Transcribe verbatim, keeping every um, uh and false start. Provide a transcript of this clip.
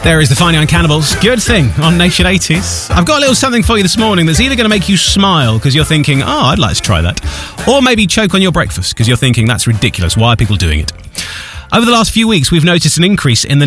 There is the Fine Young Cannibals. Good thing on Nation eighties. I've got a little something for you this morning that's either going to make you smile because you're thinking, oh, I'd like to try that, or maybe choke on your breakfast because you're thinking, that's ridiculous. Why are people doing it? Over the last few weeks, we've noticed an increase in the